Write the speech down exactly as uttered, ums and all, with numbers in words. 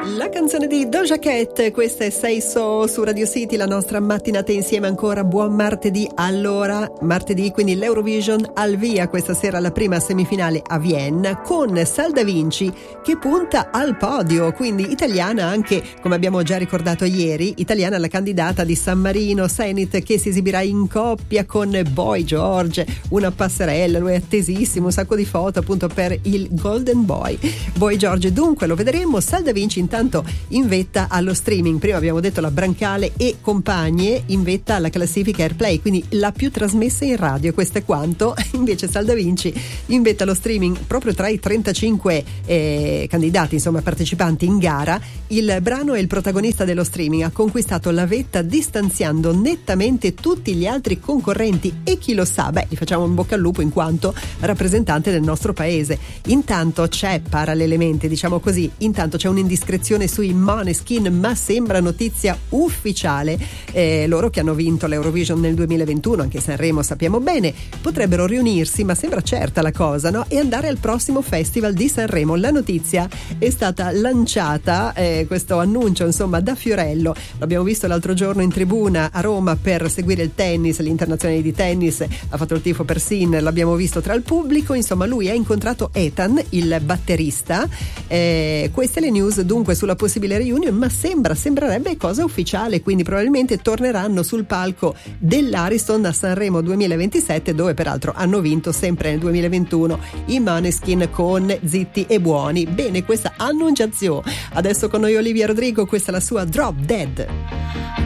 La canzone di Doja Cat, questa è Say So su Radio City, la nostra mattinata insieme ancora. Buon martedì. Allora, martedì quindi l'Eurovision al via questa sera, la prima semifinale a Vienna con Sal Da Vinci che punta al podio, quindi italiana anche, come abbiamo già ricordato ieri, italiana la candidata di San Marino, Zenit, che si esibirà in coppia con Boy George, una passerella, lui è attesissimo, un sacco di foto appunto per il Golden Boy. Boy George dunque lo vedremo. Sal Da Vinci intanto in vetta allo streaming, prima abbiamo detto la Brancale e Compagne in vetta alla classifica Airplay, quindi la più trasmessa in radio, questo è quanto. Invece Sal Da Vinci in vetta allo streaming proprio tra i trentacinque eh, candidati, insomma partecipanti in gara. Il brano è il protagonista dello streaming, ha conquistato la vetta distanziando nettamente tutti gli altri concorrenti e chi lo sa, beh, gli facciamo un bocca al lupo in quanto rappresentante del nostro paese. Intanto c'è parallelamente, diciamo così, intanto c'è un'indiscrezione sui Måneskin, ma sembra notizia ufficiale, eh, loro che hanno vinto l'Eurovision nel duemilaventuno, anche Sanremo sappiamo bene, potrebbero riunirsi, ma sembra certa la cosa, no? E andare al prossimo festival di Sanremo. La notizia è stata lanciata, eh, questo annuncio insomma da Fiorello, l'abbiamo visto l'altro giorno in tribuna a Roma per seguire il tennis, gli internazionali di tennis, ha fatto il tifo per Sinner, l'abbiamo visto tra il pubblico, insomma lui ha incontrato Ethan, il batterista, eh, queste le news dunque sulla possibile reunion, ma sembra, sembrerebbe cosa ufficiale, quindi probabilmente torneranno sul palco dell'Ariston a Sanremo duemilaventisette, dove peraltro hanno vinto sempre nel duemilaventuno i Måneskin con Zitti e Buoni. Bene, questa annunciazione. Adesso con noi Olivia Rodrigo, questa è la sua Drop Dead.